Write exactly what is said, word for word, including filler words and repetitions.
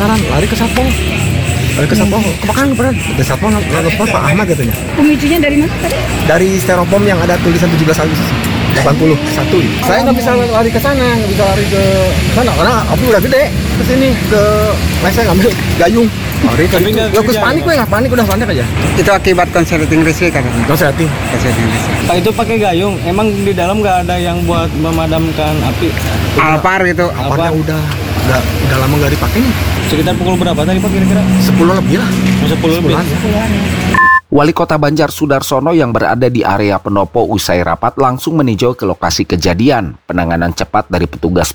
kebakaran, lari ke Satpol. Lari ke Satpol, kebakaran beneran. Ke Satpol nelfon Pak Ahmad katanya. Pemicunya dari mana tadi? Dari styrofoam yang ada tulisan tujuh belas Agustus delapan puluh satu. Saya nggak bisa lari ke sana, nggak bisa lari ke sana karena api udah gede. Ke sini ke, nah saya ngambil gayung. Lari ke situ. Ya aku panik, gue nggak panik, udah panik aja. Itu akibat konsleting listrik kan? Konsleting. Konsleting listrik. Pak itu pakai gayung, emang di dalam nggak ada yang buat memadamkan api? Alpar gitu. Alparnya udah, udah, udah lama nggak dipakai nih. Sekitar pukul berapa tadi Pak kira-kira? Sepuluh lebih lah. Sepuluh lebih. Wali Kota Banjar Sudarsono yang berada di area pendopo usai rapat langsung meninjau ke lokasi kejadian. Penanganan cepat dari petugas